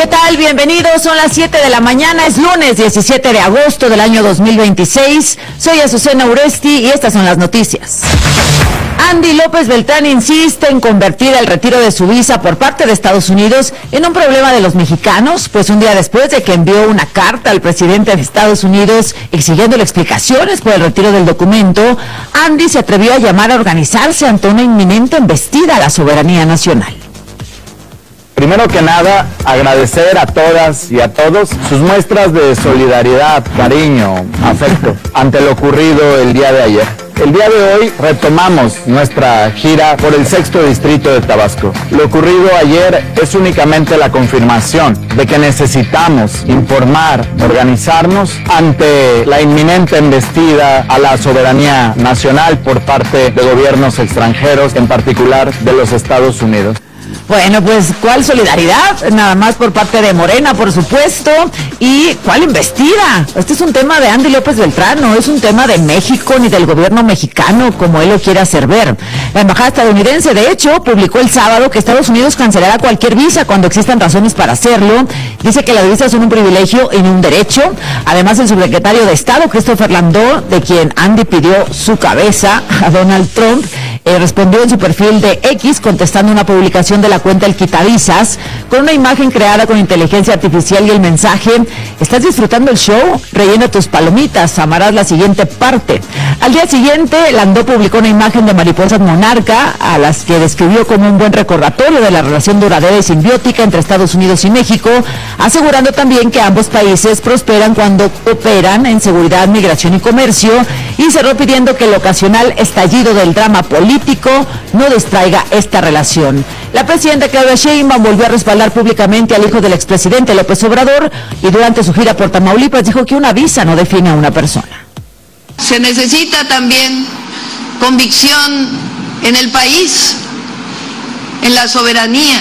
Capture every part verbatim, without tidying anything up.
¿Qué tal? Bienvenidos, son las siete de la mañana, es lunes diecisiete de agosto del año dos mil veintiséis. Soy Azucena Uresti y estas son las noticias. Andy López Beltrán insiste en convertir el retiro de su visa por parte de Estados Unidos en un problema de los mexicanos, pues un día después de que envió una carta al presidente de Estados Unidos exigiéndole explicaciones por el retiro del documento, Andy se atrevió a llamar a organizarse ante una inminente embestida a la soberanía nacional. Primero que nada, agradecer a todas y a todos sus muestras de solidaridad, cariño, afecto ante lo ocurrido el día de ayer. El día de hoy retomamos nuestra gira por el sexto distrito de Tabasco. Lo ocurrido ayer es únicamente la confirmación de que necesitamos informar, organizarnos ante la inminente embestida a la soberanía nacional por parte de gobiernos extranjeros, en particular de los Estados Unidos. Bueno, pues, ¿cuál solidaridad? Nada más por parte de Morena, por supuesto. ¿Y cuál embestida? Este es un tema de Andy López Beltrán, no es un tema de México ni del gobierno mexicano, como él lo quiere hacer ver. La embajada estadounidense, de hecho, publicó el sábado que Estados Unidos cancelará cualquier visa cuando existan razones para hacerlo. Dice que las visas son un privilegio y no un derecho. Además, el subsecretario de Estado, Christopher Landau, de quien Andy pidió su cabeza a Donald Trump, eh, respondió en su perfil de X contestando una publicación de la cuenta El Quitavisas con una imagen creada con inteligencia artificial y el mensaje: ¿estás disfrutando el show? Rellena tus palomitas, amarás la siguiente parte. Al día siguiente, Landau publicó una imagen de mariposas monarca a las que describió como un buen recordatorio de la relación duradera y simbiótica entre Estados Unidos y México, asegurando también que ambos países prosperan cuando cooperan en seguridad, migración y comercio, y cerró pidiendo que el ocasional estallido del drama político no distraiga esta relación. La presidenta Claudia Sheinbaum volvió a respaldar públicamente al hijo del expresidente López Obrador y durante su gira por Tamaulipas dijo que una visa no define a una persona. Se necesita también convicción en el país, en la soberanía,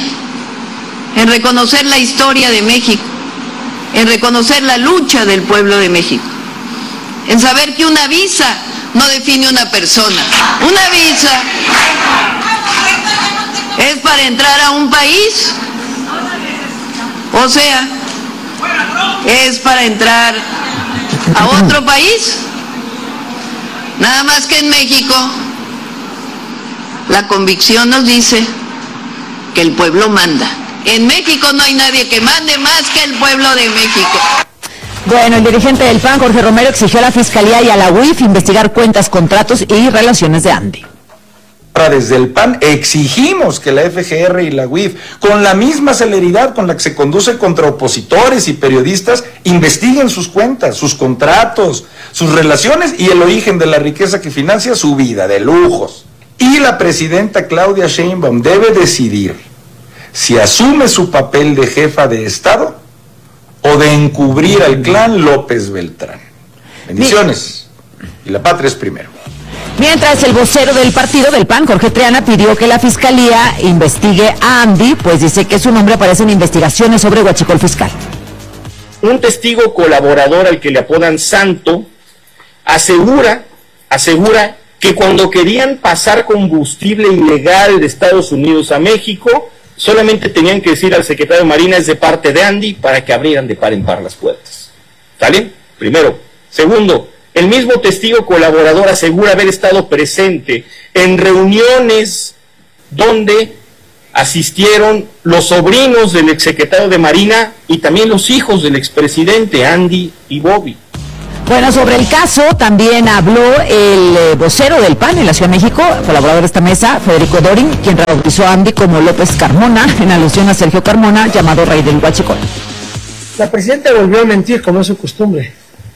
en reconocer la historia de México, en reconocer la lucha del pueblo de México, en saber que una visa no define una persona. Una visa es para entrar a un país, o sea, es para entrar a otro país. Nada más que en México, la convicción nos dice que el pueblo manda. En México no hay nadie que mande más que el pueblo de México. Bueno, el dirigente del P A N, Jorge Romero, exigió a la Fiscalía y a la U I F investigar cuentas, contratos y relaciones de Andy. Desde el P A N exigimos que la F G R y la U I F, con la misma celeridad con la que se conduce contra opositores y periodistas, investiguen sus cuentas, sus contratos, sus relaciones y el origen de la riqueza que financia su vida de lujos. Y la presidenta Claudia Sheinbaum debe decidir si asume su papel de jefa de Estado o de encubrir al clan López Beltrán. Bendiciones. Y la patria es primero. Mientras, el vocero del partido del P A N, Jorge Triana, pidió que la Fiscalía investigue a Andy, pues dice que su nombre aparece en investigaciones sobre huachicol fiscal. Un testigo colaborador al que le apodan Santo asegura, asegura que cuando querían pasar combustible ilegal de Estados Unidos a México, solamente tenían que decir al secretario de Marina: es de parte de Andy, para que abrieran de par en par las puertas. ¿Sale? Primero. Segundo, el mismo testigo colaborador asegura haber estado presente en reuniones donde asistieron los sobrinos del exsecretario de Marina y también los hijos del expresidente, Andy y Bobby. Bueno, sobre el caso también habló el eh, vocero del P A N en la Ciudad de México, colaborador de esta mesa, Federico Dorin, quien rebautizó a Andy como López Carmona, en alusión a Sergio Carmona, llamado Rey del Huachicol. La presidenta volvió a mentir, como es su costumbre.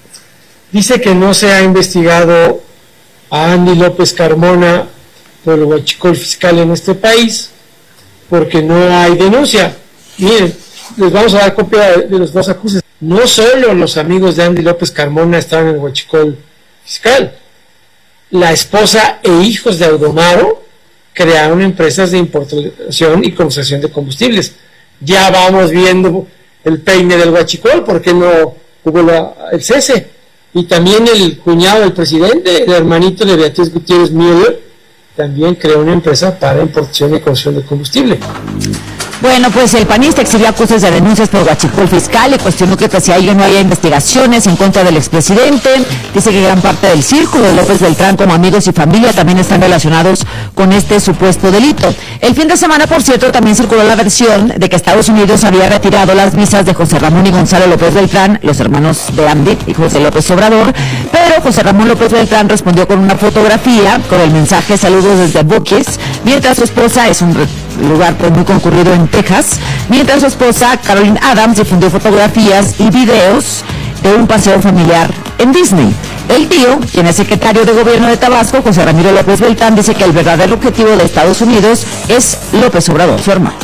Dice que no se ha investigado a Andy López Carmona por el huachicol fiscal en este país, porque no hay denuncia. Miren, les vamos a dar copia de, de los dos acuses. No solo los amigos de Andy López Carmona estaban en el huachicol fiscal. La esposa e hijos de Audomaro crearon empresas de importación y comercialización de combustibles. Ya vamos viendo el peine del huachicol, porque no hubo la, el cese. Y también el cuñado del presidente, el hermanito de Beatriz Gutiérrez Müller, también creó una empresa para importación y comercialización de combustible. Bueno, pues el panista exhibió acusaciones de denuncias por huachicol fiscal y cuestionó que pese a ello no haya investigaciones en contra del expresidente. Dice que gran parte del círculo de López Beltrán, como amigos y familia, también están relacionados con este supuesto delito. El fin de semana, por cierto, también circuló la versión de que Estados Unidos había retirado las visas de José Ramón y Gonzalo López Beltrán, los hermanos de Andy y José López Obrador, pero José Ramón López Beltrán respondió con una fotografía con el mensaje "saludos desde Buc-ee's", mientras su esposa, es un lugar pues muy concurrido en Texas, mientras su esposa Caroline Adams difundió fotografías y videos de un paseo familiar en Disney. El tío, quien es secretario de gobierno de Tabasco, José Ramiro López Beltrán, dice que el verdadero objetivo de Estados Unidos es López Obrador, su hermano.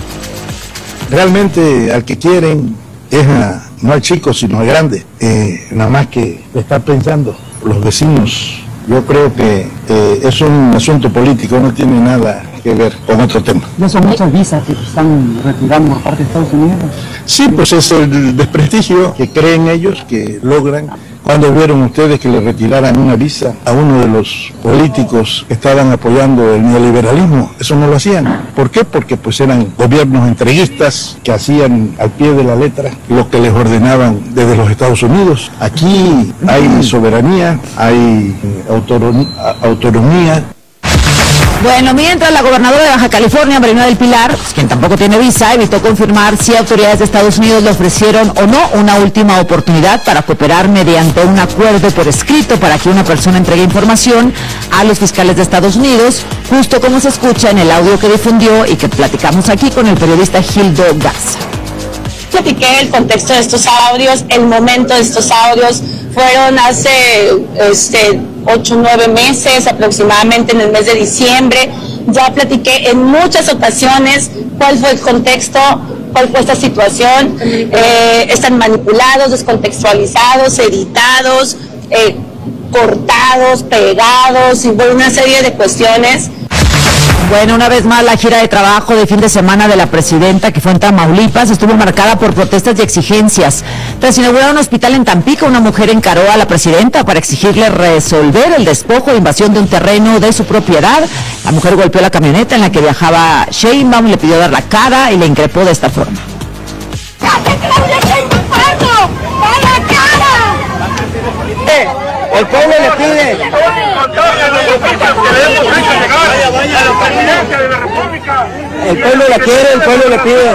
Realmente al que quieren es a, no al chico, sino al grande, eh, nada más que estar pensando los vecinos. Yo creo que eh, es un asunto político, no tiene nada que ver con otro tema. ¿No son muchas visas que están retirando por parte de Estados Unidos? Sí, pues es el desprestigio que creen ellos que logran. Cuando vieron ustedes que le retiraran una visa a uno de los políticos que estaban apoyando el neoliberalismo, eso no lo hacían. ¿Por qué? Porque pues eran gobiernos entreguistas que hacían al pie de la letra lo que les ordenaban desde los Estados Unidos. Aquí hay soberanía, hay autonomía, autonomía. Bueno, mientras la gobernadora de Baja California, Marina del Pilar, pues, quien tampoco tiene visa, evitó confirmar si autoridades de Estados Unidos le ofrecieron o no una última oportunidad para cooperar mediante un acuerdo por escrito para que una persona entregue información a los fiscales de Estados Unidos, justo como se escucha en el audio que difundió y que platicamos aquí con el periodista Gildo Garza. Platiqué el contexto de estos audios, el momento de estos audios. Fueron hace este, ocho, nueve meses aproximadamente, en el mes de diciembre. Ya platiqué en muchas ocasiones cuál fue el contexto, cuál fue esta situación. Eh, están manipulados, descontextualizados, editados, eh, cortados, pegados y bueno, una serie de cuestiones. Bueno, una vez más la gira de trabajo de fin de semana de la presidenta, que fue en Tamaulipas, estuvo marcada por protestas y exigencias. Tras inaugurar un hospital en Tampico, una mujer encaró a la presidenta para exigirle resolver el despojo e invasión de un terreno de su propiedad. La mujer golpeó la camioneta en la que viajaba Sheinbaum, le pidió dar la cara y le increpó de esta forma. Eh, el pueblo le pide. El pueblo la quiere, el pueblo le pide.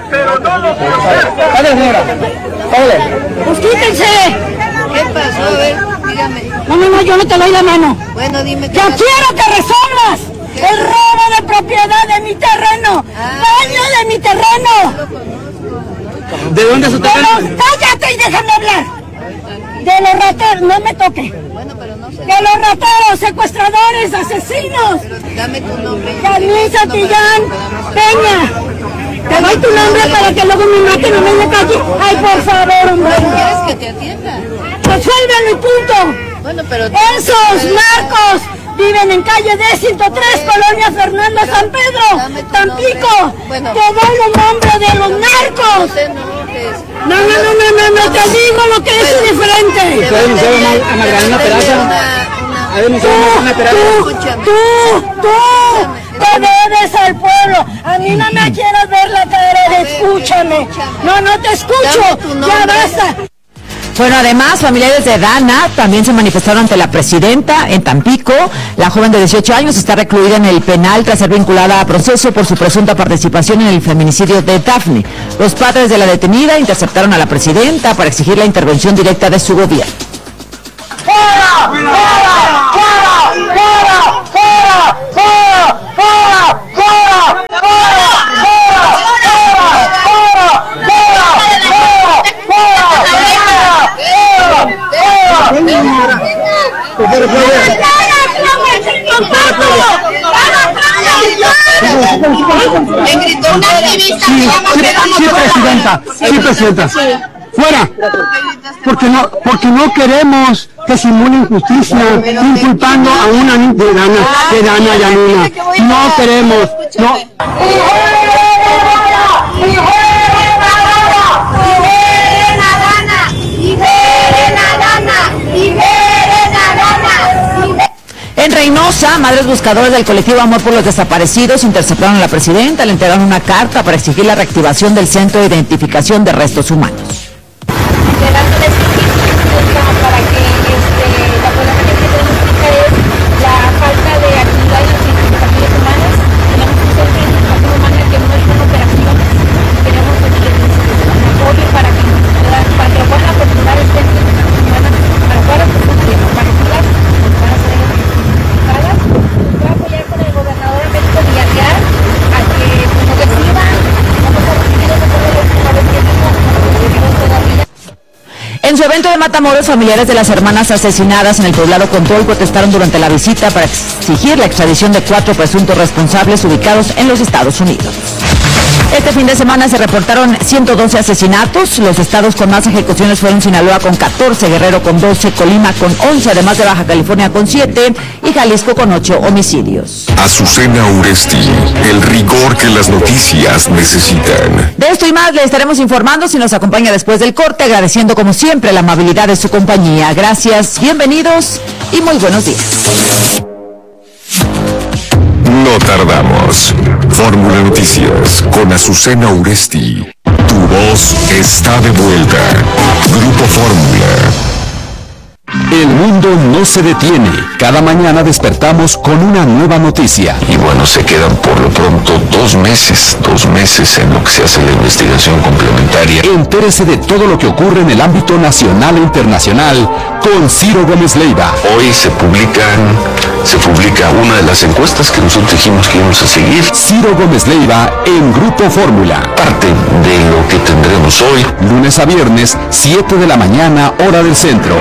Dale, señora. Dale. Pues quítense. ¿Qué pasó? A ver, dígame. No, no, no, yo no te doy la mano. Bueno, dime. Yo quiero que resuelvas el robo de propiedad de mi terreno. Daño de mi terreno. ¿De dónde es su terreno? Cállate y déjame hablar. De los rateros, no me toque. Bueno, pero no sé. De los rateros, secuestradores, asesinos. Dame tu nombre. Carmen Santillán Peña. Te doy tu nombre para que luego me maten en la calle. Ay, por favor, hombre. ¿Quieres que te atienda? Resuélvelo y punto. Bueno, pero... Esos narcos viven en calle D ciento tres, Colonia Fernando San Pedro, Tampico. Bueno. Te doy el nombre de los narcos. No, no, no, no, no, no, te digo lo que es diferente. ¿Usted denunció a Magdalena Peraza? ¿Ha denunciado a Magdalena Peraza? Tú, tú, tú, te debes al pueblo. A mí no me quieras ver la cara, escúchame. No, no te escucho, ya basta. Bueno, además, familiares de Dana también se manifestaron ante la presidenta en Tampico. La joven de dieciocho años está recluida en el penal tras ser vinculada a proceso por su presunta participación en el feminicidio de Daphne. Los padres de la detenida interceptaron a la presidenta para exigir la intervención directa de su gobierno. ¡Fuera! ¡Fuera! ¡Fuera! ¡Fuera! ¡Fuera! ¡Fuera! ¡Fuera! ¡Fuera! Me gritó una activista. Sí, sí, presidenta, sí, presidenta. Fuera, porque no, porque no queremos que simule injusticia inculpando a una de Dana, de Dana Yanina. No queremos, no. En Reynosa, madres buscadoras del colectivo Amor por los Desaparecidos interceptaron a la presidenta, le entregaron una carta para exigir la reactivación del Centro de Identificación de Restos Humanos. Para que este, la problemática que tenemos es la falta de actividad en las identificaciones humanas. Tenemos un centro de identificación humana que no es operativo. Queremos apoyo para que nos puedan, para que lo puedan aperturar el centro de identificación humana para todas las personas desaparecidas, para ser identificadas. Voy a apoyar con el gobernador Américo Villarreal a que nos reciban. Vamos a recibir ese correo de última vez que vimos, no lo recibimos todavía. En su evento de Matamoros, familiares de las hermanas asesinadas en el poblado Control protestaron durante la visita para exigir la extradición de cuatro presuntos responsables ubicados en los Estados Unidos. Este fin de semana se reportaron ciento doce asesinatos. Los estados con más ejecuciones fueron Sinaloa con catorce, Guerrero con doce, Colima con once, además de Baja California con siete y Jalisco con ocho homicidios. Azucena Uresti, el rigor que las noticias necesitan. De esto y más le estaremos informando si nos acompaña después del corte, agradeciendo como siempre la amabilidad de su compañía. Gracias, bienvenidos y muy buenos días. No tardamos. Fórmula Noticias con Azucena Uresti. Tu voz está de vuelta. Grupo Fórmula. El mundo no se detiene. Cada mañana despertamos con una nueva noticia. Y bueno, se quedan por lo pronto dos meses, dos meses en lo que se hace la investigación complementaria. Entérese de todo lo que ocurre en el ámbito nacional e internacional con Ciro Gómez Leiva. Hoy se publican, se publica una de las encuestas que nosotros dijimos que íbamos a seguir. Ciro Gómez Leiva en Grupo Fórmula. Parte de lo que tendremos hoy. Lunes a viernes, siete de la mañana, hora del centro.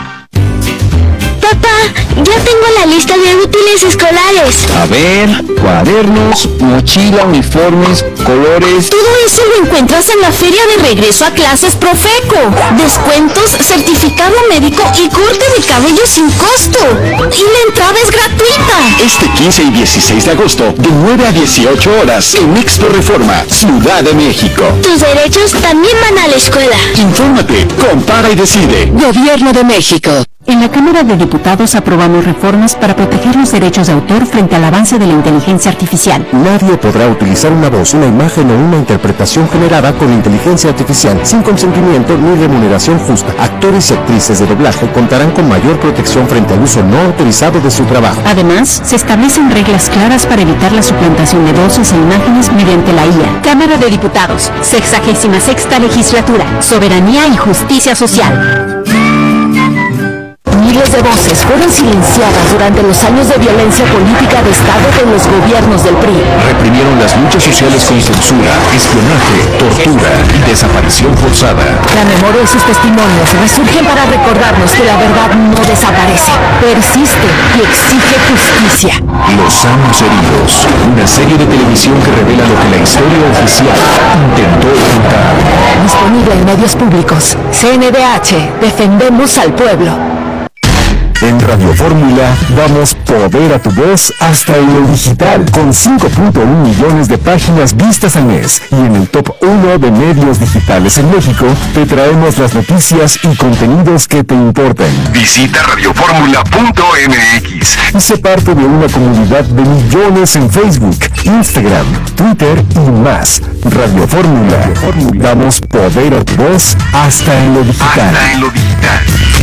Papá, ya tengo la lista de útiles escolares. A ver, cuadernos, mochila, uniformes, colores. Todo eso lo encuentras en la feria de regreso a clases Profeco. Descuentos, certificado médico y corte de cabello sin costo. Y la entrada es gratuita. Este quince y dieciséis de agosto, de nueve a dieciocho horas, en Expo Reforma, Ciudad de México. Tus derechos también van a la escuela. Infórmate, compara y decide. Gobierno de México. En la Cámara de Diputados aprobamos reformas para proteger los derechos de autor frente al avance de la inteligencia artificial. Nadie podrá utilizar una voz, una imagen o una interpretación generada con inteligencia artificial sin consentimiento ni remuneración justa. Actores y actrices de doblaje contarán con mayor protección frente al uso no autorizado de su trabajo. Además, se establecen reglas claras para evitar la suplantación de voces e imágenes mediante la I A. Cámara de Diputados, sexagésima sexta legislatura, soberanía y justicia social. Miles de voces fueron silenciadas durante los años de violencia política de Estado de los gobiernos del P R I. Reprimieron las luchas sociales con censura, espionaje, tortura y desaparición forzada. La memoria y sus testimonios resurgen para recordarnos que la verdad no desaparece, persiste y exige justicia. Los años heridos, una serie de televisión que revela lo que la historia oficial intentó ocultar. Disponible en medios públicos. C N D H, defendemos al pueblo. En Radio Fórmula damos poder a tu voz hasta en lo digital, con cinco punto uno millones de páginas vistas al mes. Y en el top uno de medios digitales en México, te traemos las noticias y contenidos que te importan. Visita radioformula punto m x y sé parte de una comunidad de millones en Facebook, Instagram, Twitter y más. Radio Fórmula. Damos poder a tu voz hasta en lo digital. Hasta en lo digital.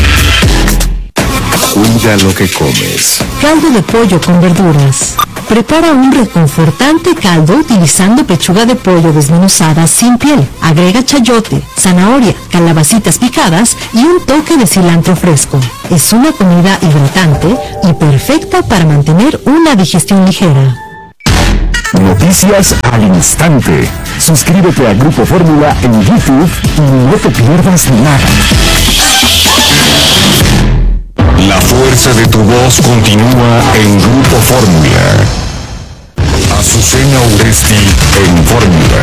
Cuida lo que comes. Caldo de pollo con verduras. Prepara un reconfortante caldo utilizando pechuga de pollo desmenuzada sin piel. Agrega chayote, zanahoria, calabacitas picadas y un toque de cilantro fresco. Es una comida hidratante y perfecta para mantener una digestión ligera. Noticias al instante. Suscríbete a Grupo Fórmula en YouTube y no te pierdas nada. La fuerza de tu voz continúa en Grupo Fórmula. Azucena Uresti en Fórmula.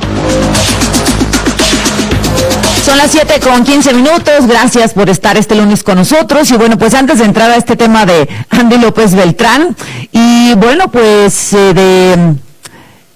Son las siete con quince minutos, gracias por estar este lunes con nosotros. Y bueno, pues antes de entrar a este tema de Andy López Beltrán, y bueno, pues eh, de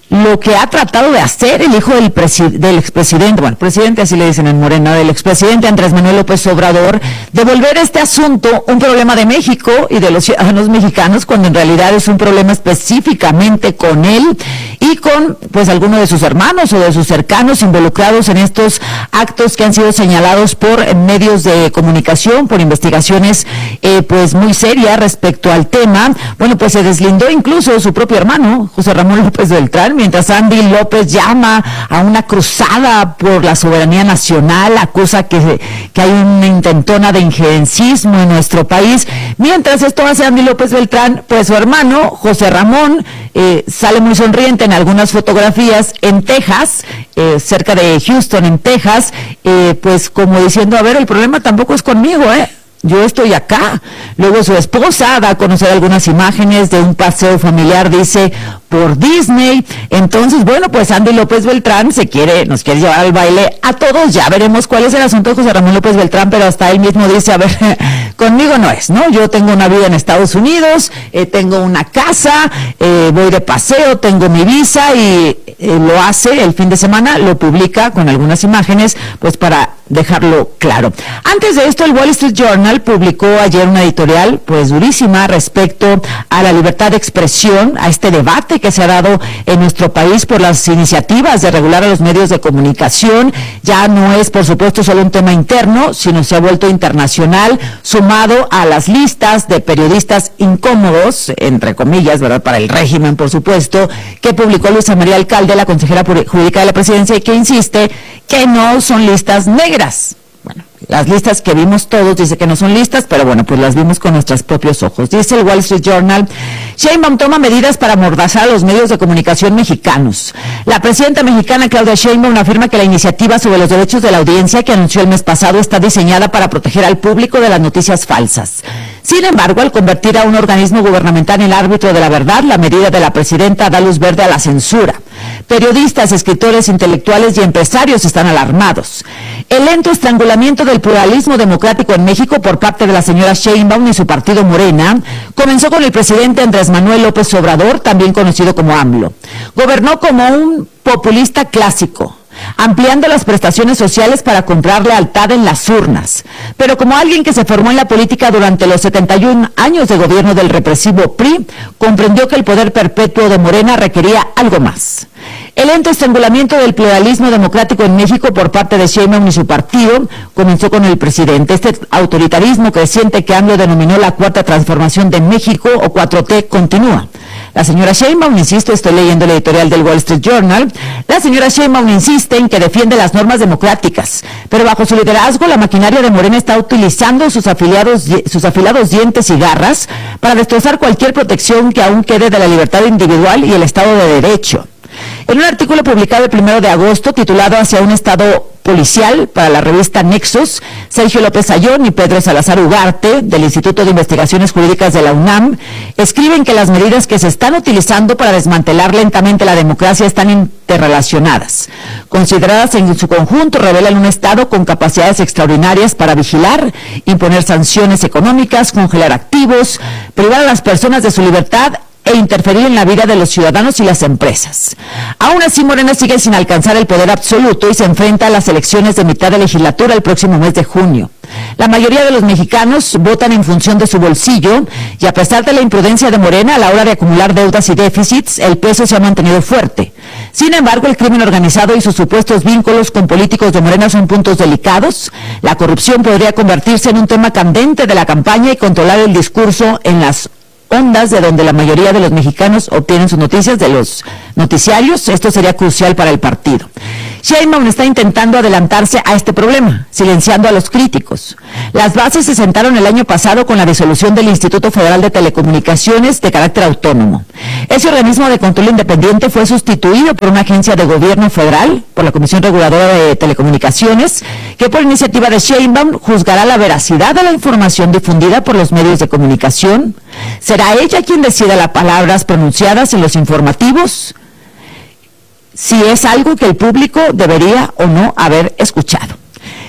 lo que ha tratado de hacer el hijo del, presi- del expresidente, bueno, presidente así le dicen en Morena, del expresidente Andrés Manuel López Obrador, de volver este asunto un problema de México y de los ciudadanos mexicanos, cuando en realidad es un problema específicamente con él y con, pues, alguno de sus hermanos o de sus cercanos involucrados en estos actos que han sido señalados por medios de comunicación, por investigaciones, eh, pues, muy serias respecto al tema. Bueno, pues se deslindó incluso su propio hermano, José Ramón López Beltrán, mientras Andy López llama a una cruzada por la soberanía nacional, acusa que, que hay una intentona de injerencismo en nuestro país. Mientras esto hace Andy López Beltrán, pues su hermano, José Ramón, eh, sale muy sonriente en algunas fotografías en Texas, eh, cerca de Houston, en Texas, eh, pues como diciendo, a ver, el problema tampoco es conmigo, ¿eh? Yo estoy acá. Luego su esposa da a conocer algunas imágenes de un paseo familiar, dice, por Disney. Entonces, bueno, pues Andy López Beltrán se quiere, nos quiere llevar al baile a todos. Ya veremos cuál es el asunto de José Ramón López Beltrán, pero hasta él mismo dice, a ver, conmigo no es, ¿no? Yo tengo una vida en Estados Unidos, eh, tengo una casa, eh, voy de paseo, tengo mi visa y eh, lo hace el fin de semana, lo publica con algunas imágenes, pues para dejarlo claro. Antes de esto, el Wall Street Journal publicó ayer una editorial pues durísima respecto a la libertad de expresión, a este debate que se ha dado en nuestro país por las iniciativas de regular a los medios de comunicación. Ya no es, por supuesto, solo un tema interno, sino se ha vuelto internacional, sumado a las listas de periodistas incómodos, entre comillas, ¿verdad?, para el régimen, por supuesto, que publicó Luisa María Alcalde, la consejera jurídica de la presidencia, y que insiste que no son listas negras. Bueno, las listas que vimos todos dice que no son listas, pero bueno, pues las vimos con nuestros propios ojos. Dice el Wall Street Journal, Sheinbaum toma medidas para amordazar a los medios de comunicación mexicanos. La presidenta mexicana Claudia Sheinbaum afirma que la iniciativa sobre los derechos de la audiencia que anunció el mes pasado está diseñada para proteger al público de las noticias falsas. Sin embargo, al convertir a un organismo gubernamental en el árbitro de la verdad, la medida de la presidenta da luz verde a la censura. Periodistas, escritores, intelectuales y empresarios están alarmados. El lento estrangulamiento del pluralismo democrático en México por parte de la señora Sheinbaum y su partido Morena comenzó con el presidente Andrés Manuel López Obrador, también conocido como AMLO. Gobernó como un populista clásico, ampliando las prestaciones sociales para comprar lealtad en las urnas. Pero como alguien que se formó en la política durante los setenta y un años de gobierno del represivo P R I, comprendió que el poder perpetuo de Morena requería algo más. El lento estrangulamiento del pluralismo democrático en México por parte de Sheinbaum y su partido comenzó con el presidente. Este autoritarismo creciente que AMLO denominó la Cuarta Transformación de México o cuatro T continúa. La señora Sheinbaum, insisto, estoy leyendo el editorial del Wall Street Journal, la señora Sheinbaum insiste en que defiende las normas democráticas, pero bajo su liderazgo la maquinaria de Morena está utilizando sus afiliados, sus afilados dientes y garras para destrozar cualquier protección que aún quede de la libertad individual y el Estado de Derecho. En un artículo publicado el primero de agosto, titulado Hacia un Estado policial, para la revista Nexos, Sergio López Ayón y Pedro Salazar Ugarte, del Instituto de Investigaciones Jurídicas de la UNAM, escriben que las medidas que se están utilizando para desmantelar lentamente la democracia están interrelacionadas. Consideradas en su conjunto, revelan un Estado con capacidades extraordinarias para vigilar, imponer sanciones económicas, congelar activos, privar a las personas de su libertad e interferir en la vida de los ciudadanos y las empresas. Aún así, Morena sigue sin alcanzar el poder absoluto y se enfrenta a las elecciones de mitad de legislatura el próximo mes de junio. La mayoría de los mexicanos votan en función de su bolsillo y a pesar de la imprudencia de Morena a la hora de acumular deudas y déficits, el peso se ha mantenido fuerte. Sin embargo, el crimen organizado y sus supuestos vínculos con políticos de Morena son puntos delicados. La corrupción podría convertirse en un tema candente de la campaña y controlar el discurso en las ondas de donde la mayoría de los mexicanos obtienen sus noticias, de los noticiarios. Esto sería crucial para el partido. Sheinbaum está intentando adelantarse a este problema, silenciando a los críticos. Las bases se sentaron el año pasado con la disolución del Instituto Federal de Telecomunicaciones de carácter autónomo. Ese organismo de control independiente fue sustituido por una agencia de gobierno federal, por la Comisión Reguladora de Telecomunicaciones, que por iniciativa de Sheinbaum juzgará la veracidad de la información difundida por los medios de comunicación. ¿Será ella quien decida las palabras pronunciadas en los informativos? Si es algo que el público debería o no haber escuchado.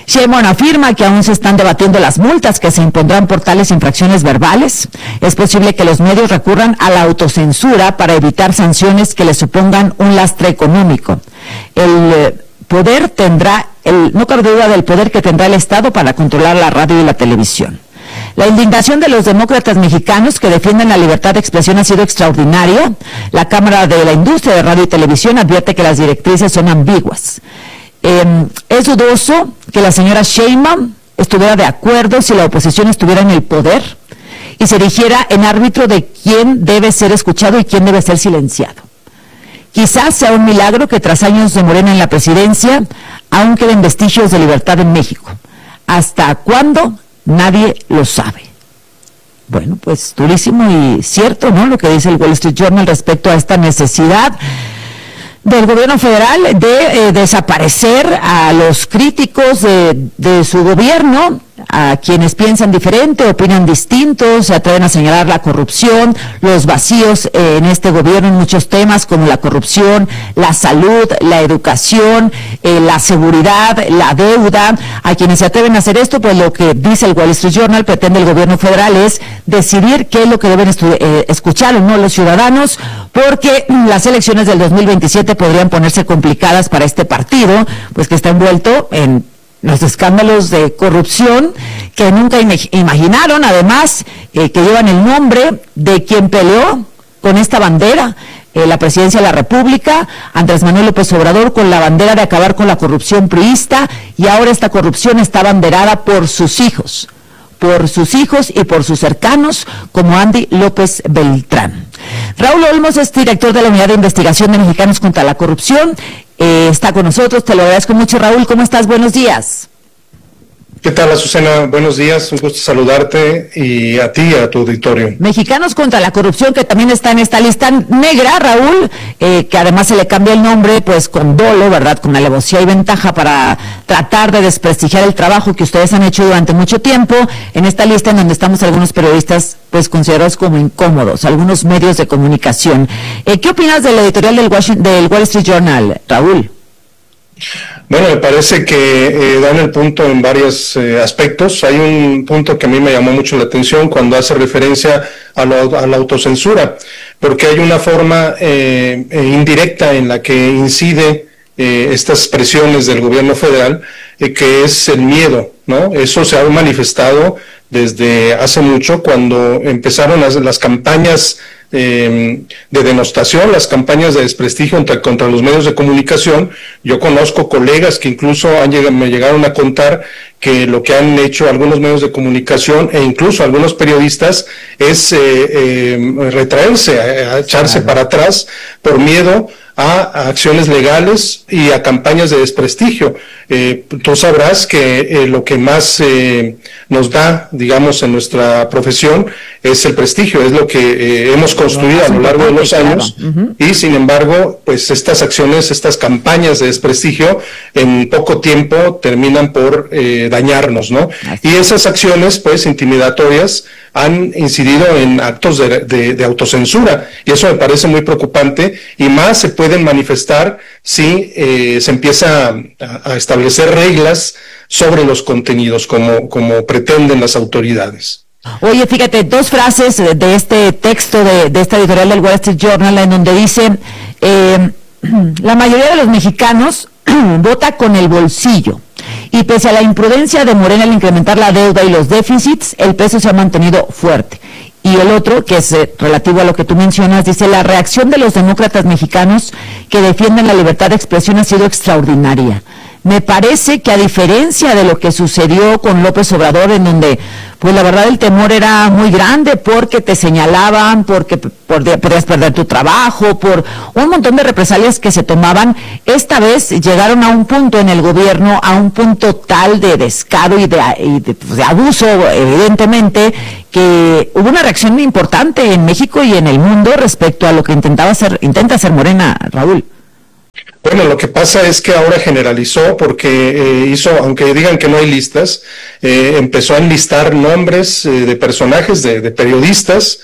Sheinbaum afirma que aún se están debatiendo las multas que se impondrán por tales infracciones verbales. Es posible que los medios recurran a la autocensura para evitar sanciones que les supongan un lastre económico. El eh, poder tendrá, el, no cabe duda del poder que tendrá el Estado para controlar la radio y la televisión. La indignación de los demócratas mexicanos que defienden la libertad de expresión ha sido extraordinaria. La Cámara de la Industria de Radio y Televisión advierte que las directrices son ambiguas. Eh, es dudoso que la señora Sheinbaum estuviera de acuerdo si la oposición estuviera en el poder y se erigiera en árbitro de quién debe ser escuchado y quién debe ser silenciado. Quizás sea un milagro que tras años de Morena en la presidencia aún queden vestigios de libertad en México. ¿Hasta cuándo? Nadie lo sabe. Bueno, pues durísimo y cierto, ¿no?, lo que dice el Wall Street Journal respecto a esta necesidad del gobierno federal de eh, desaparecer a los críticos de, de su gobierno, a quienes piensan diferente, opinan distinto, se atreven a señalar la corrupción, los vacíos eh, en este gobierno en muchos temas como la corrupción, la salud, la educación, eh, la seguridad, la deuda. A quienes se atreven a hacer esto, pues lo que dice el Wall Street Journal, pretende el gobierno federal es decidir qué es lo que deben eh, escuchar o no los ciudadanos, porque las elecciones del dos mil veintisiete podrían ponerse complicadas para este partido, pues que está envuelto en los escándalos de corrupción que nunca imaginaron, además, eh, que llevan el nombre de quien peleó con esta bandera, eh, la presidencia de la República, Andrés Manuel López Obrador, con la bandera de acabar con la corrupción priista, y ahora esta corrupción está abanderada por sus hijos, por sus hijos y por sus cercanos, como Andy López Beltrán. Raúl Olmos es director de la Unidad de Investigación de Mexicanos contra la Corrupción. Eh, está con nosotros, te lo agradezco mucho. Raúl, ¿cómo estás? Buenos días. ¿Qué tal, Azucena? Buenos días, un gusto saludarte y a ti y a tu auditorio. Mexicanos contra la Corrupción, que también está en esta lista negra, Raúl, eh, que además se le cambia el nombre, pues con dolo, ¿verdad?, con alevosía y ventaja para tratar de desprestigiar el trabajo que ustedes han hecho durante mucho tiempo, en esta lista en donde estamos algunos periodistas, pues considerados como incómodos, algunos medios de comunicación. Eh, ¿Qué opinas del editorial del, Washington, del Wall Street Journal, Raúl? Bueno, me parece que eh, dan el punto en varios eh, aspectos. Hay un punto que a mí me llamó mucho la atención cuando hace referencia a, lo, a la autocensura, porque hay una forma eh, eh, indirecta en la que incide eh, estas presiones del gobierno federal, eh, que es el miedo, ¿no? Eso se ha manifestado desde hace mucho, cuando empezaron las, las campañas Eh, de denostación, las campañas de desprestigio contra, contra los medios de comunicación. Yo conozco colegas que incluso han llegado, me llegaron a contar que lo que han hecho algunos medios de comunicación e incluso algunos periodistas es eh, eh, retraerse, a, a echarse para atrás por miedo a, a acciones legales y a campañas de desprestigio. Eh, tú sabrás que eh, lo que más eh, nos da, digamos, en nuestra profesión es el prestigio, es lo que eh, hemos construido a lo largo de los años, uh-huh. Y sin embargo, pues estas acciones, estas campañas de desprestigio en poco tiempo terminan por eh, dañarnos, ¿no? Y esas acciones, pues, intimidatorias han incidido en actos de, de, de autocensura, y eso me parece muy preocupante, y más se pueden manifestar si eh, se empieza a, a establecer reglas sobre los contenidos, como, como pretenden las autoridades. Oye, fíjate, dos frases de este texto de, de esta editorial del Wall Street Journal, en donde dice, eh, la mayoría de los mexicanos vota con el bolsillo, y pese a la imprudencia de Morena al incrementar la deuda y los déficits, el peso se ha mantenido fuerte. Y el otro, que es eh, relativo a lo que tú mencionas, dice, la reacción de los demócratas mexicanos que defienden la libertad de expresión ha sido extraordinaria. Me parece que, a diferencia de lo que sucedió con López Obrador, en donde, pues la verdad, el temor era muy grande porque te señalaban, porque podías perder tu trabajo, por un montón de represalias que se tomaban, esta vez llegaron a un punto en el gobierno, a un punto tal de descaro y de, y de, pues, de abuso, evidentemente, que hubo una reacción importante en México y en el mundo respecto a lo que intentaba hacer, intenta hacer Morena, Raúl. Bueno, lo que pasa es que ahora generalizó porque eh, hizo, aunque digan que no hay listas, eh, empezó a enlistar nombres eh, de personajes, de, de periodistas,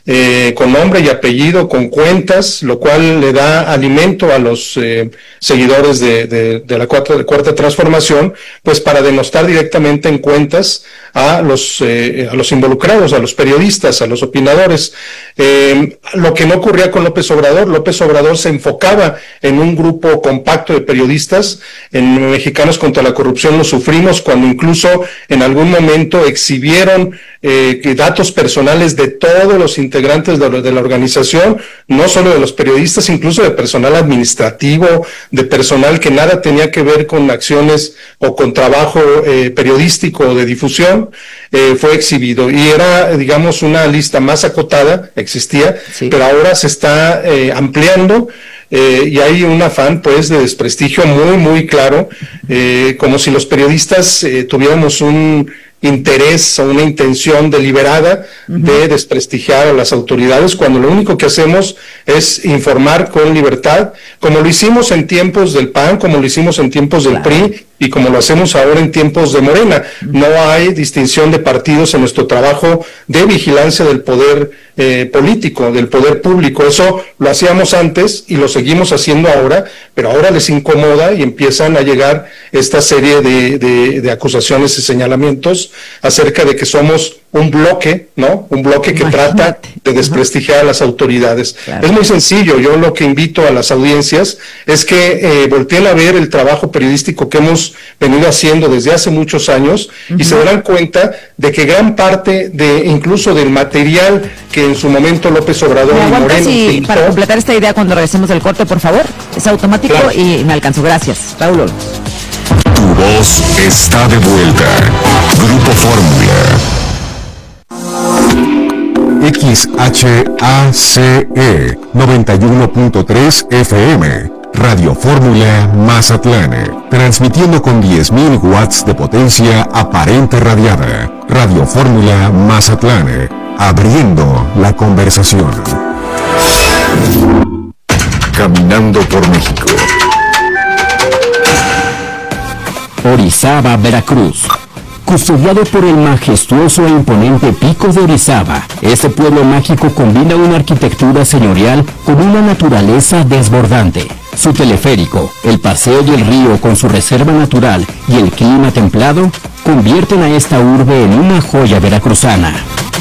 eh, con nombre y apellido, con cuentas, lo cual le da alimento a los eh, seguidores de, de, de la cuarta, de cuarta transformación, pues para denostar directamente en cuentas a los, eh, a los involucrados, a los periodistas, a los opinadores. Eh, lo que no ocurría con López Obrador, López Obrador se enfocaba en un grupo compacto de periodistas. En Mexicanos contra la Corrupción lo sufrimos cuando incluso en algún momento exhibieron eh, datos personales de todos los integrantes de, de la organización, no solo de los periodistas, incluso de personal administrativo, de personal que nada tenía que ver con acciones o con trabajo eh, periodístico o de difusión, eh, fue exhibido. Y era, digamos, una lista más acotada, existía, sí, pero ahora se está eh, ampliando. Eh, y hay un afán, pues, de desprestigio muy, muy claro, eh, como si los periodistas eh, tuviéramos un interés o una intención deliberada uh-huh. de desprestigiar a las autoridades, cuando lo único que hacemos es informar con libertad, como lo hicimos en tiempos del P A N, como lo hicimos en tiempos del claro. P R I, y como lo hacemos ahora en tiempos de Morena. No hay distinción de partidos en nuestro trabajo de vigilancia del poder eh, político, del poder público. Eso lo hacíamos antes y lo seguimos haciendo ahora, pero ahora les incomoda y empiezan a llegar esta serie de, de, de acusaciones y señalamientos acerca de que somos un bloque, ¿no? Un bloque que Imagínate. trata de desprestigiar a las autoridades. Claro. Es muy sencillo. Yo lo que invito a las audiencias es que eh, volteen a ver el trabajo periodístico que hemos venido haciendo desde hace muchos años uh-huh. y se darán cuenta de que gran parte de incluso del material que en su momento López Obrador y Moreno si, pintó, para completar esta idea cuando regresemos del corte, por favor, es automático claro. y me alcanzó. Gracias, Raúl. Tu voz está de vuelta. Grupo Fórmula. X H A C E noventa y uno punto tres F M, Radio Fórmula Mazatlán, transmitiendo con diez mil watts de potencia aparente radiada. Radio Fórmula Mazatlán, abriendo la conversación. Caminando por México. Orizaba, Veracruz. Custodiado por el majestuoso e imponente Pico de Orizaba, este pueblo mágico combina una arquitectura señorial con una naturaleza desbordante. Su teleférico, el paseo del río con su reserva natural y el clima templado convierten a esta urbe en una joya veracruzana.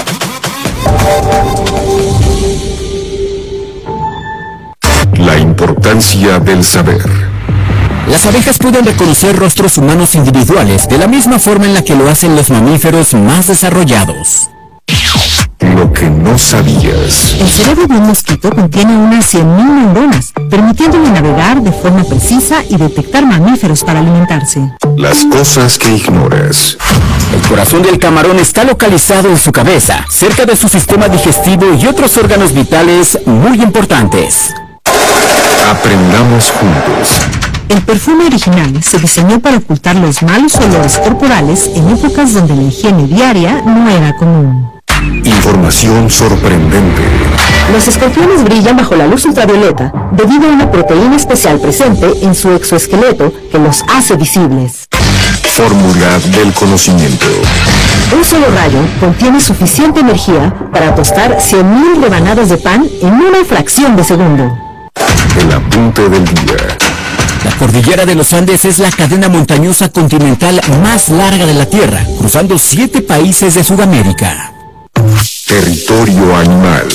La importancia del saber. Las abejas pueden reconocer rostros humanos individuales de la misma forma en la que lo hacen los mamíferos más desarrollados. Lo que no sabías. El cerebro de un mosquito contiene unas cien mil neuronas, permitiéndole navegar de forma precisa y detectar mamíferos para alimentarse. Las cosas que ignoras. El corazón del camarón está localizado en su cabeza, cerca de su sistema digestivo y otros órganos vitales muy importantes. Aprendamos juntos. El perfume original se diseñó para ocultar los malos olores corporales en épocas donde la higiene diaria no era común. Información sorprendente. Los escorpiones brillan bajo la luz ultravioleta debido a una proteína especial presente en su exoesqueleto que los hace visibles. Fórmula del conocimiento. Un solo rayo contiene suficiente energía para tostar cien mil rebanadas de pan en una fracción de segundo. El apunte del día. La cordillera de los Andes es la cadena montañosa continental más larga de la Tierra, cruzando siete países de Sudamérica. Territorio animal.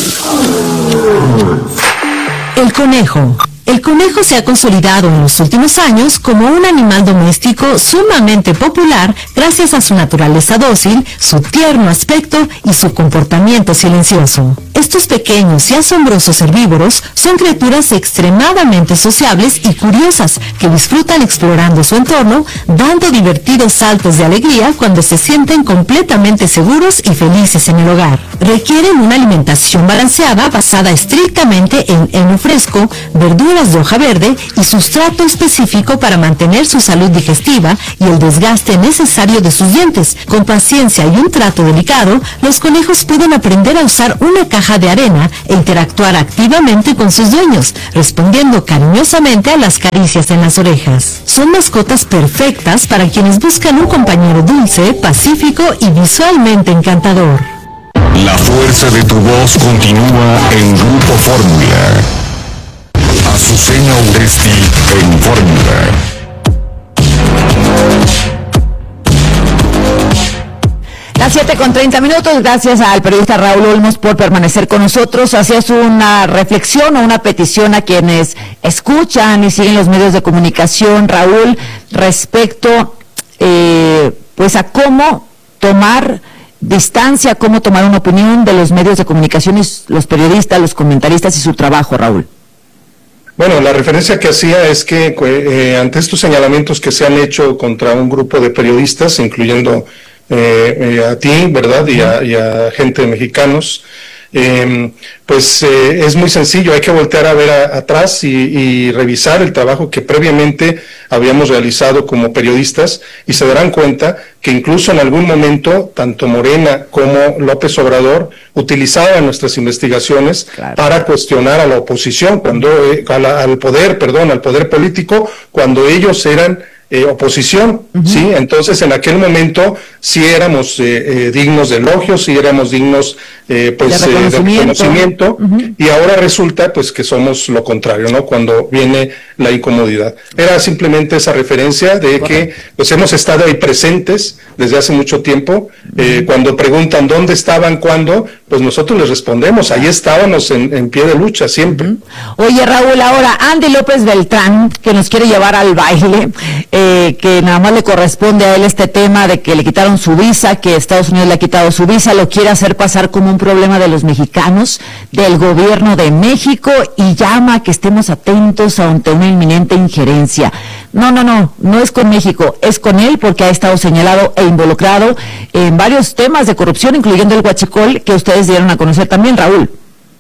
El conejo. El conejo se ha consolidado en los últimos años como un animal doméstico sumamente popular gracias a su naturaleza dócil, su tierno aspecto y su comportamiento silencioso. Estos pequeños y asombrosos herbívoros son criaturas extremadamente sociables y curiosas que disfrutan explorando su entorno, dando divertidos saltos de alegría cuando se sienten completamente seguros y felices en el hogar. Requieren una alimentación balanceada basada estrictamente en heno fresco, verduras de hoja verde y sustrato específico para mantener su salud digestiva y el desgaste necesario de sus dientes. Con paciencia y un trato delicado, los conejos pueden aprender a usar una caja de arena e interactuar activamente con sus dueños, respondiendo cariñosamente a las caricias en las orejas. Son mascotas perfectas para quienes buscan un compañero dulce, pacífico y visualmente encantador. La fuerza de tu voz continúa en Grupo Fórmula. Azucena Uresti en Fórmula. Las siete con treinta minutos, gracias al periodista Raúl Olmos por permanecer con nosotros. Hacías una reflexión o una petición a quienes escuchan y siguen los medios de comunicación, Raúl, respecto eh, pues a cómo tomar distancia, cómo tomar una opinión de los medios de comunicación y los periodistas, los comentaristas y su trabajo, Raúl. Bueno, la referencia que hacía es que eh, ante estos señalamientos que se han hecho contra un grupo de periodistas, incluyendo Eh, eh, a ti, ¿verdad? Y a, y a gente de mexicanos, eh, pues eh, es muy sencillo, hay que voltear a ver a, atrás y, y revisar el trabajo que previamente habíamos realizado como periodistas y se darán cuenta que incluso en algún momento tanto Morena como López Obrador utilizaban nuestras investigaciones claro. para cuestionar a la oposición, cuando eh, a la, al poder, perdón, al poder político, cuando ellos eran Eh, oposición, uh-huh. ¿sí? Entonces, en aquel momento sí éramos eh, eh, dignos de elogios, sí éramos dignos eh, pues, de reconocimiento, eh, de reconocimiento uh-huh. y ahora resulta pues que somos lo contrario, ¿no? Cuando viene la incomodidad. Era simplemente esa referencia de que pues hemos estado ahí presentes desde hace mucho tiempo, eh, uh-huh. cuando preguntan dónde estaban, cuándo, pues nosotros les respondemos, ahí estábamos en, en pie de lucha siempre. Uh-huh. Oye, Raúl, ahora Andy López Beltrán, que nos quiere llevar al baile, Eh, que nada más le corresponde a él este tema de que le quitaron su visa, que Estados Unidos le ha quitado su visa, lo quiere hacer pasar como un problema de los mexicanos, del gobierno de México, y llama a que estemos atentos ante una inminente injerencia. No, no, no, no es con México, es con él porque ha estado señalado e involucrado en varios temas de corrupción, incluyendo el huachicol, que ustedes dieron a conocer también, Raúl.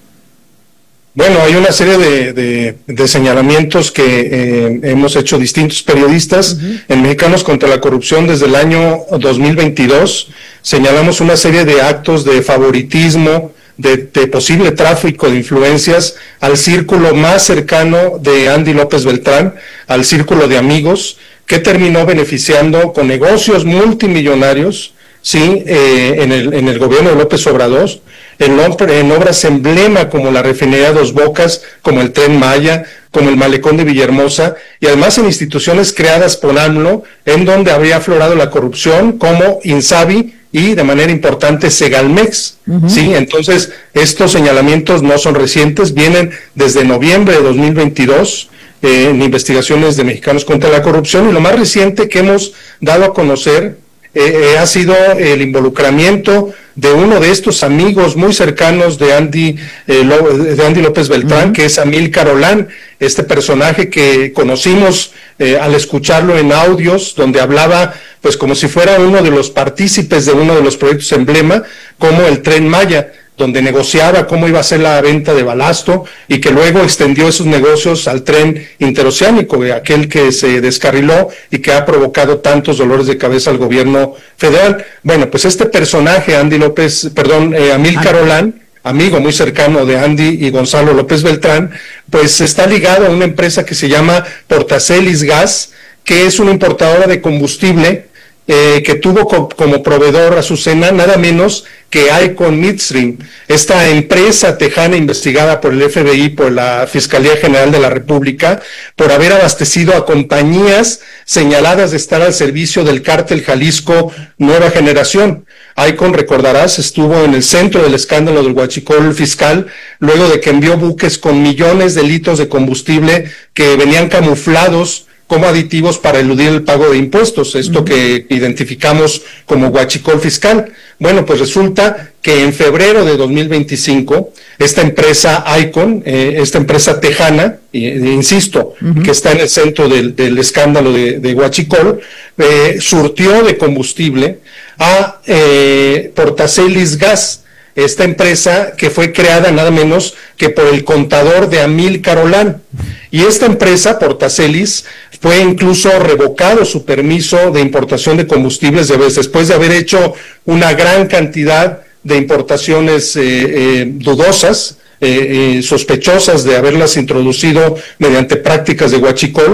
Bueno, hay una serie de, de, de señalamientos que eh, hemos hecho distintos periodistas uh-huh. en Mexicanos contra la Corrupción desde el año dos mil veintidós. Señalamos una serie de actos de favoritismo, de, de posible tráfico de influencias al círculo más cercano de Andy López Beltrán, al círculo de amigos, que terminó beneficiando con negocios multimillonarios, sí, eh, en el en el gobierno de López Obrador, en, en obras emblema como la refinería Dos Bocas, como el Tren Maya, como el Malecón de Villahermosa, y además en instituciones creadas por AMLO, en donde habría aflorado la corrupción, como INSABI y de manera importante Segalmex, uh-huh. sí, entonces estos señalamientos no son recientes, vienen desde noviembre de dos mil veintidós, eh, en investigaciones de Mexicanos contra la Corrupción, y lo más reciente que hemos dado a conocer Eh, eh, ha sido el involucramiento de uno de estos amigos muy cercanos de Andy, eh, Lo, de Andy López Beltrán, uh-huh. que es Amílcar Olán, este personaje que conocimos eh, al escucharlo en audios, donde hablaba pues como si fuera uno de los partícipes de uno de los proyectos emblema, como el Tren Maya, donde negociaba cómo iba a ser la venta de balasto y que luego extendió esos negocios al tren interoceánico, aquel que se descarriló y que ha provocado tantos dolores de cabeza al gobierno federal. Bueno, pues este personaje, Andy López, perdón, eh, Amílcar Olán, amigo muy cercano de Andy y Gonzalo López Beltrán, pues está ligado a una empresa que se llama Portacelis Gas, que es una importadora de combustible Eh, que tuvo co- como proveedor Azucena nada menos que Icon Midstream, esta empresa tejana investigada por el F B I, por la Fiscalía General de la República, por haber abastecido a compañías señaladas de estar al servicio del cártel Jalisco Nueva Generación. Icon, recordarás, estuvo en el centro del escándalo del huachicol fiscal, luego de que envió buques con millones de litros de combustible que venían camuflados como aditivos para eludir el pago de impuestos, esto uh-huh. que identificamos como huachicol fiscal. Bueno, pues resulta que en febrero de dos mil veinticinco, esta empresa Icon, eh, esta empresa tejana, eh, insisto, uh-huh. que está en el centro del, del escándalo de, de huachicol, eh, surtió de combustible a eh, Portacelis Gas, esta empresa que fue creada nada menos que por el contador de Amílcar Olán. Y esta empresa, Portacelis, fue incluso revocado su permiso de importación de combustibles de vez, después de haber hecho una gran cantidad de importaciones eh, eh, dudosas, eh, eh, sospechosas de haberlas introducido mediante prácticas de huachicol,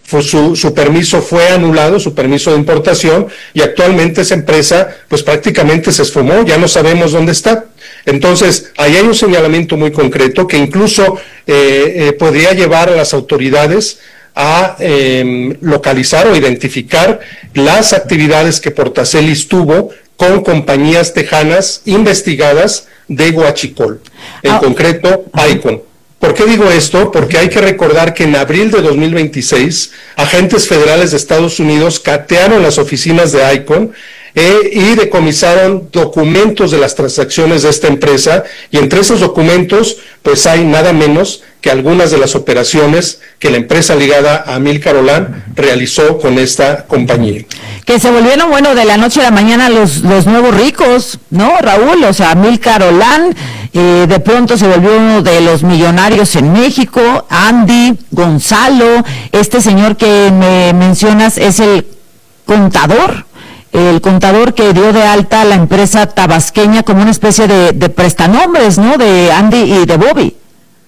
fue su, su permiso fue anulado, su permiso de importación, y actualmente esa empresa pues prácticamente se esfumó, ya no sabemos dónde está. Entonces, ahí hay un señalamiento muy concreto que incluso eh, eh, podría llevar a las autoridades a eh, localizar o identificar las actividades que Portacelis tuvo con compañías tejanas investigadas de Huachicol, en ah. concreto Icon. ¿Por qué digo esto? Porque hay que recordar que en abril de dos mil veintiséis, agentes federales de Estados Unidos catearon las oficinas de Icon eh, y decomisaron documentos de las transacciones de esta empresa, y entre esos documentos pues hay nada menos que algunas de las operaciones que la empresa ligada a Amílcar Olán realizó con esta compañía. Que se volvieron, bueno, de la noche a la mañana los, los nuevos ricos, ¿no, Raúl? O sea, Amílcar Olán, eh, de pronto se volvió uno de los millonarios en México. Andy, Gonzalo, este señor que me mencionas es el contador, el contador que dio de alta a la empresa tabasqueña como una especie de, de prestanombres, ¿no?, de Andy y de Bobby.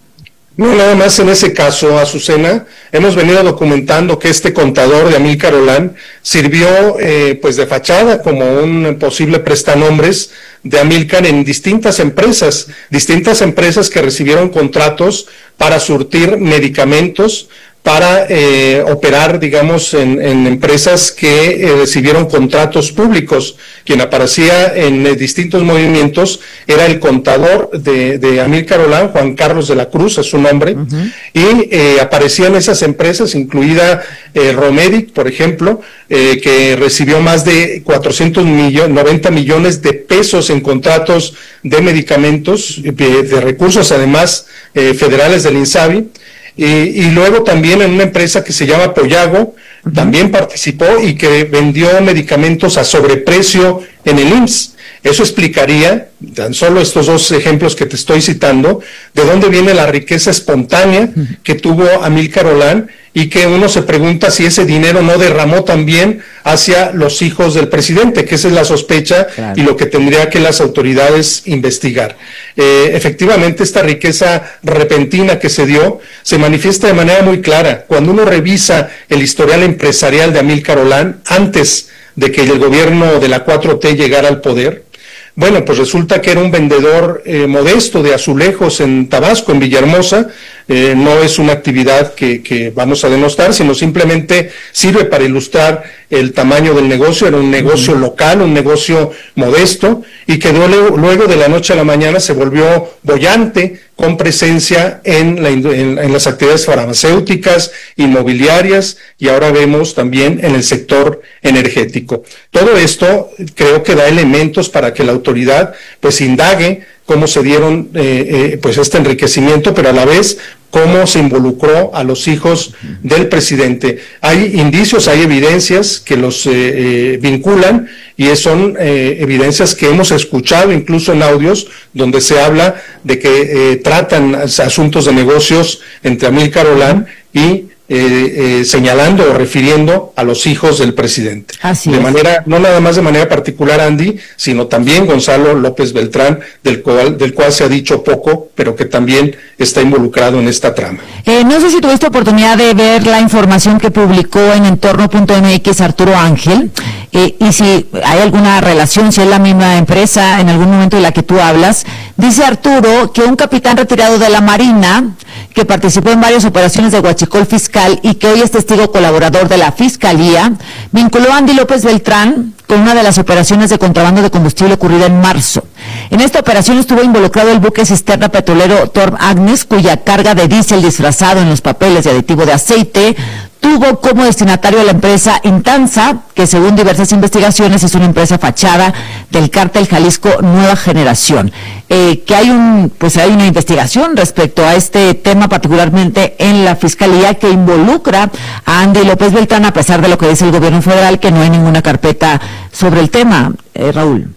No, nada más en ese caso, Azucena, hemos venido documentando que este contador de Amílcar Olán sirvió eh, pues de fachada como un posible prestanombres de Amílcar en distintas empresas, distintas empresas que recibieron contratos para surtir medicamentos, para eh, operar, digamos, en, en empresas que eh, recibieron contratos públicos. Quien aparecía en eh, distintos movimientos era el contador de, de Amílcar Olán, Juan Carlos de la Cruz, es su nombre, uh-huh. y eh, aparecían esas empresas, incluida eh, Romedic, por ejemplo, eh, que recibió más de cuatrocientos noventa millones de pesos en contratos de medicamentos, de, de recursos además eh, federales del INSABI. Y, y luego también en una empresa que se llama Poyago, uh-huh. también participó y que vendió medicamentos a sobreprecio en el I M S S. Eso explicaría, tan solo estos dos ejemplos que te estoy citando, de dónde viene la riqueza espontánea uh-huh. que tuvo Amílcar Olán, y que uno se pregunta si ese dinero no derramó también hacia los hijos del presidente, que esa es la sospecha, claro. y lo que tendría que las autoridades investigar. Eh, efectivamente, esta riqueza repentina que se dio se manifiesta de manera muy clara. Cuando uno revisa el historial empresarial de Amílcar Olán, antes de que el gobierno de la cuatro T llegara al poder, bueno, pues resulta que era un vendedor eh, modesto de azulejos en Tabasco, en Villahermosa. Eh, no es una actividad que, que vamos a denostar, sino simplemente sirve para ilustrar el tamaño del negocio. Era un negocio uh-huh. local, un negocio modesto, y que luego, luego de la noche a la mañana se volvió boyante, con presencia en, la, en, en las actividades farmacéuticas, inmobiliarias, y ahora vemos también en el sector energético. Todo esto creo que da elementos para que la autoridad pues indague cómo se dieron eh, eh, pues este enriquecimiento, pero a la vez cómo se involucró a los hijos del presidente. Hay indicios, hay evidencias que los eh, eh, vinculan, y son eh, evidencias que hemos escuchado incluso en audios donde se habla de que eh, tratan asuntos de negocios entre Amílcar Olán y Eh, eh, señalando o refiriendo a los hijos del presidente. Así de es. manera, no nada más de manera particular Andy, sino también Gonzalo López Beltrán, del cual, del cual se ha dicho poco, pero que también está involucrado en esta trama. Eh, no sé si tuviste oportunidad de ver la información que publicó en entorno punto m x Arturo Ángel, eh, y si hay alguna relación, si es la misma empresa en algún momento de la que tú hablas. Dice Arturo que un capitán retirado de la Marina, que participó en varias operaciones de huachicol fiscal y que hoy es testigo colaborador de la Fiscalía, vinculó a Andy López Beltrán con una de las operaciones de contrabando de combustible ocurrida en marzo. En esta operación estuvo involucrado el buque cisterna petrolero Torm Agnes, cuya carga de diésel disfrazado en los papeles de aditivo de aceite tuvo como destinatario a la empresa Intanza, que según diversas investigaciones es una empresa fachada del cártel Jalisco Nueva Generación. Eh, que hay un, pues hay una investigación respecto a este tema, particularmente en la Fiscalía, que involucra a Andy López Beltrán, a pesar de lo que dice el gobierno federal, que no hay ninguna carpeta sobre el tema. Eh, Raúl.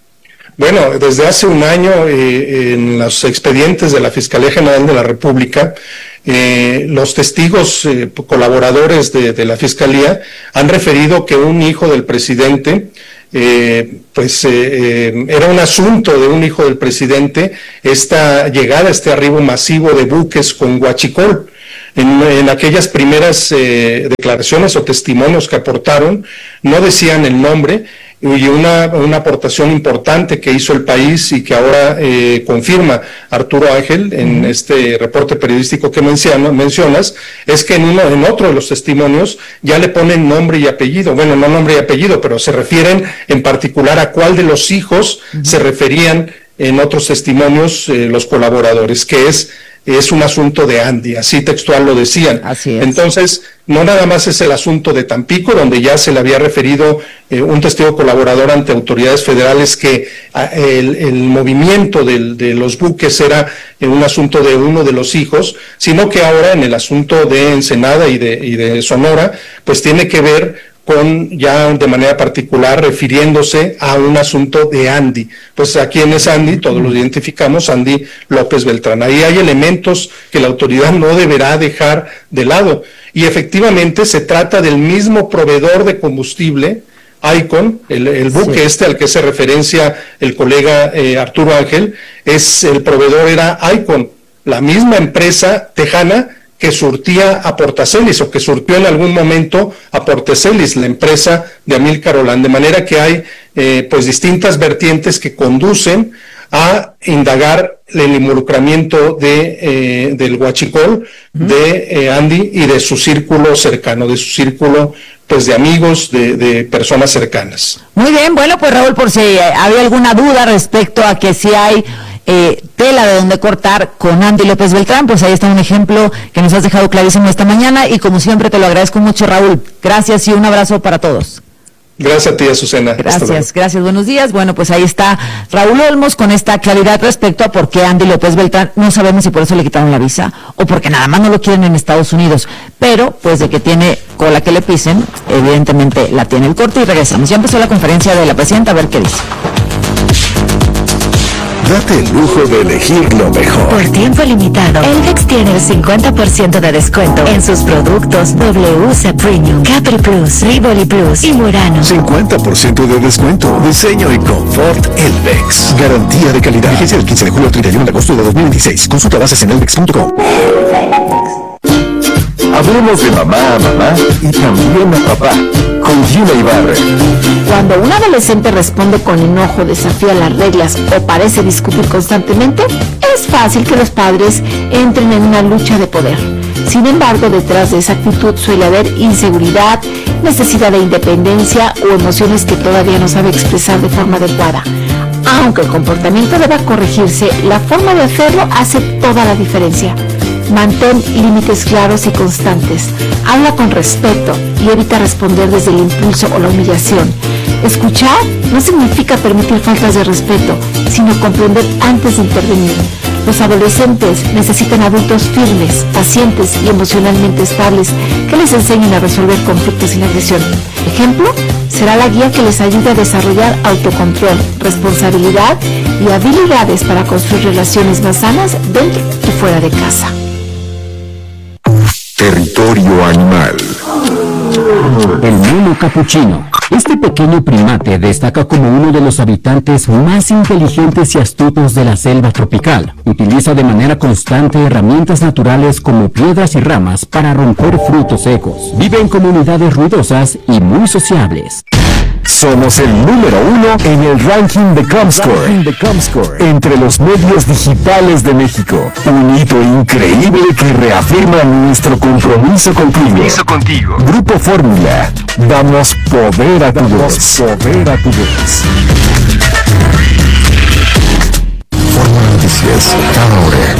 Bueno, desde hace un año eh, en los expedientes de la Fiscalía General de la República, eh, los testigos eh, colaboradores de, de la Fiscalía han referido que un hijo del presidente, eh, pues eh, eh, era un asunto de un hijo del presidente esta llegada, este arribo masivo de buques con huachicol. En, en aquellas primeras eh, declaraciones o testimonios que aportaron, no decían el nombre, y una, una aportación importante que hizo el país y que ahora eh, confirma Arturo Ángel en este reporte periodístico que menciona, mencionas, es que en, uno, en otro de los testimonios ya le ponen nombre y apellido, bueno, no nombre y apellido, pero se refieren en particular a cuál de los hijos uh-huh. se referían en otros testimonios eh, los colaboradores, que es es un asunto de Andy, así textual lo decían. Así es. Entonces, no nada más es el asunto de Tampico, donde ya se le había referido eh, un testigo colaborador ante autoridades federales que a, el, el movimiento del, de los buques era eh, un asunto de uno de los hijos, sino que ahora en el asunto de Ensenada y de, y de Sonora, pues tiene que ver con ya de manera particular refiriéndose a un asunto de Andy. Pues a quién es Andy, todos lo identificamos, Andy López Beltrán. Ahí hay elementos que la autoridad no deberá dejar de lado. Y efectivamente se trata del mismo proveedor de combustible, Icon, el, el buque sí. este al que hace referencia el colega eh, Arturo Ángel, es el proveedor era Icon, la misma empresa tejana que surtía a Portacelis o que surtió en algún momento a Portacelis, la empresa de Amílcar Olán, de manera que hay eh, pues distintas vertientes que conducen a indagar el involucramiento de eh, del huachicol, uh-huh. de eh, Andy y de su círculo cercano, de su círculo pues de amigos, de, de personas cercanas. Muy bien, bueno pues Raúl, por si había alguna duda respecto a que si hay Eh, tela de donde cortar con Andy López Beltrán, pues ahí está un ejemplo que nos has dejado clarísimo esta mañana y como siempre te lo agradezco mucho, Raúl. Gracias y un abrazo para todos. Gracias a ti, Azucena. Gracias, gracias, buenos días. Bueno, pues ahí está Raúl Olmos con esta claridad respecto a por qué Andy López Beltrán, no sabemos si por eso le quitaron la visa o porque nada más no lo quieren en Estados Unidos, pero pues de que tiene cola que le pisen, evidentemente la tiene el corte y regresamos. Ya empezó la conferencia de la presidenta, a ver qué dice. Date el lujo de elegir lo mejor. Por tiempo limitado, Elvex tiene el cincuenta por ciento de descuento en sus productos W C Premium, Capri Plus, Rivoli Plus y Murano. cincuenta por ciento de descuento. Diseño y confort Elvex. Garantía de calidad. Vigencia del quince de julio al treinta y uno de agosto de dos mil veintiséis. Consulta bases en elvex punto com. Hablemos de mamá a mamá y también a papá. Con Gina Ibarra. Cuando un adolescente responde con enojo, desafía las reglas o parece discutir constantemente, es fácil que los padres entren en una lucha de poder. Sin embargo, detrás de esa actitud suele haber inseguridad, necesidad de independencia o emociones que todavía no sabe expresar de forma adecuada. Aunque el comportamiento deba corregirse, la forma de hacerlo hace toda la diferencia. Mantén límites claros y constantes. Habla con respeto y evita responder desde el impulso o la humillación. Escuchar no significa permitir faltas de respeto, sino comprender antes de intervenir. Los adolescentes necesitan adultos firmes, pacientes y emocionalmente estables que les enseñen a resolver conflictos sin agresión. Ejemplo, será la guía que les ayude a desarrollar autocontrol, responsabilidad y habilidades para construir relaciones más sanas dentro y fuera de casa. Territorio animal. El mono capuchino. Este pequeño primate destaca como uno de los habitantes más inteligentes y astutos de la selva tropical. Utiliza de manera constante herramientas naturales como piedras y ramas para romper frutos secos. Vive en comunidades ruidosas y muy sociables. Somos el número uno en el ranking de Comscore, de Comscore entre los medios digitales de México. Un hito increíble que reafirma nuestro compromiso contigo. Compromiso contigo. Grupo Fórmula. Damos poder a tu voz. Poder a tu voz. Fórmula Noticias. Cada hora.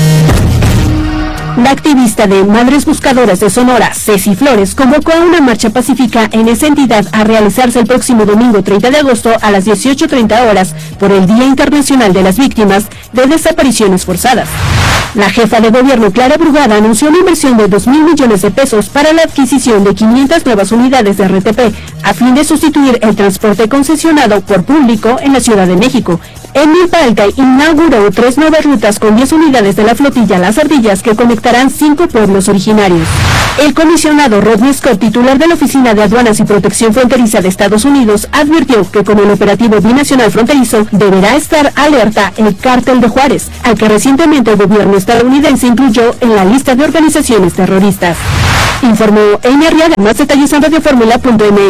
La activista de Madres Buscadoras de Sonora, Ceci Flores, convocó a una marcha pacífica en esa entidad a realizarse el próximo domingo treinta de agosto a las dieciocho treinta horas por el Día Internacional de las Víctimas de Desapariciones Forzadas. La jefa de gobierno, Clara Brugada, anunció una inversión de dos mil millones de pesos para la adquisición de quinientas nuevas unidades de R T P a fin de sustituir el transporte concesionado por público en la Ciudad de México En Milpalta inauguró tres nuevas rutas con diez unidades de la flotilla Las Ardillas que conectarán cinco pueblos originarios. El comisionado Rodney Scott, titular de la Oficina de Aduanas y Protección Fronteriza de Estados Unidos, advirtió que con el operativo binacional fronterizo deberá estar alerta el Cártel de Juárez, al que recientemente el gobierno estadounidense incluyó en la lista de organizaciones terroristas. Informó Amy Arriaga. Más detalles en radioformula punto m x.